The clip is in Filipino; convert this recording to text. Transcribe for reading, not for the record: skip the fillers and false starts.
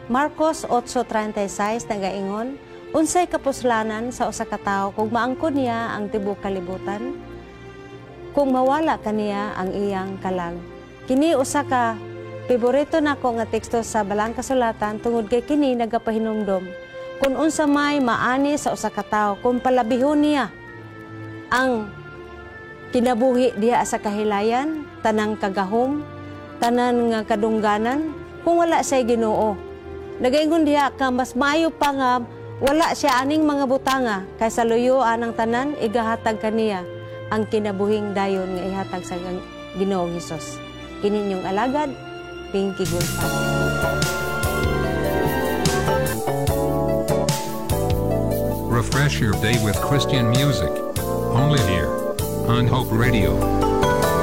Marcos 8:36 nagaingon, unsay kapuslanan sa usa ka tawo kung maangkon niya ang tibuok kalibutan, kung mawala kaniya ang iyang kalag. Kini usa ka paborito nako nga teksto sa Balang Kasulatan tungod kay kini nagapahinumdom kung unsa may maani sa usa ka tawo kung palabihon niya ang kinabuhi diha sa kahilayan, tanang kagahom, tanan nga kadungganan, kung wala siya Ginoo. Nagaingon diha ka mas maayo pa nga wala siya aning mga butanga kaysa luyuan ang tanan igahatag kaniya ang kinabuhing dayon nga ihatag sa Ginoong Hesus. Kini inyong alagad, Pinky Gulfan. Refresh your day with Christian music. Only here on Hope Radio.